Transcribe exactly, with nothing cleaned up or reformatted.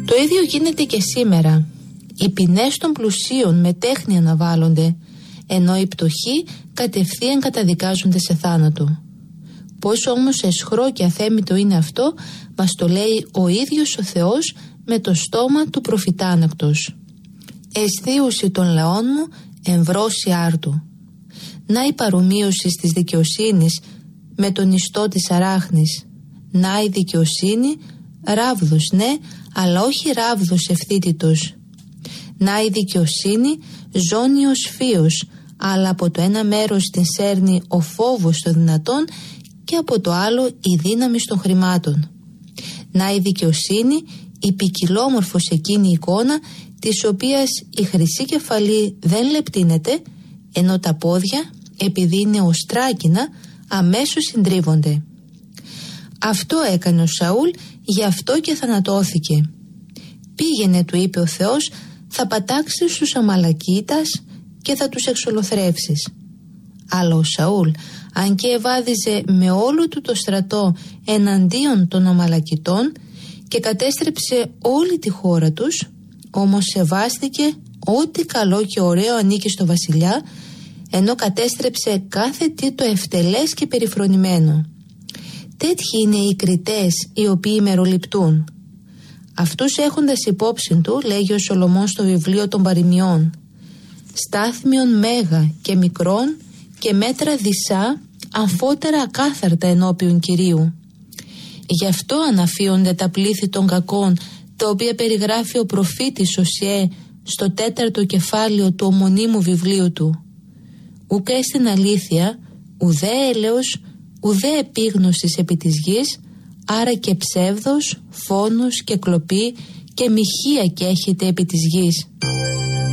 Το ίδιο γίνεται και σήμερα. Οι ποινές των πλουσίων με τέχνη αναβάλλονται, ενώ οι πτωχοί κατευθείαν καταδικάζονται σε θάνατο. Πόσο όμως αισχρό και αθέμητο είναι αυτό, μας το λέει ο ίδιος ο Θεός με το στόμα του προφητάνακτος. «Αισθίουση των λαών μου εμβρώσει άρτου». Να η παρομοίωση της δικαιοσύνης με τον ιστό της αράχνης. Να η δικαιοσύνη, ράβδος ναι, αλλά όχι ράβδος ευθύτητος. Να η δικαιοσύνη, ζώνιος φίος, αλλά από το ένα μέρος την σέρνει ο φόβος των δυνατών και από το άλλο η δύναμη των χρημάτων. Να η δικαιοσύνη, η ποικιλόμορφος εκείνη εικόνα, της οποίας η χρυσή κεφαλή δεν λεπτύνεται, ενώ τα πόδια, επειδή είναι οστράκινα, αμέσως συντρίβονται. Αυτό έκανε ο Σαούλ, γι' αυτό και θανατώθηκε. «Πήγαινε», του είπε ο Θεός, «θα πατάξεις τους Αμαλακίτας και θα τους εξολοθρεύσεις». Αλλά ο Σαούλ, αν και ευάδιζε με όλο του το στρατό εναντίον των Αμαλακιτών και κατέστρεψε όλη τη χώρα τους, όμως σεβάστηκε ό,τι καλό και ωραίο ανήκει στο βασιλιά, ενώ κατέστρεψε κάθε τι το ευτελές και περιφρονημένο. Τέτοιοι είναι οι κριτές οι οποίοι μεροληπτούν. Αυτούς έχοντας υπόψη του, λέγει ο Σολομών στο βιβλίο των Παροιμιών, «στάθμιον μέγα και μικρόν και μέτρα δισά, αμφότερα ακάθαρτα ενώπιον Κυρίου». Γι' αυτό αναφύονται τα πλήθη των κακών, τα οποία περιγράφει ο προφήτης Οσιέ στο τέταρτο κεφάλαιο του ομωνύμου βιβλίου του. «Ουκ εστιν αλήθεια, ουδέ έλεος, ουδέ επίγνωσης επί της γης, άρα και ψεύδος, φόνος και κλοπή και μοιχεία και έχετε επί της γης».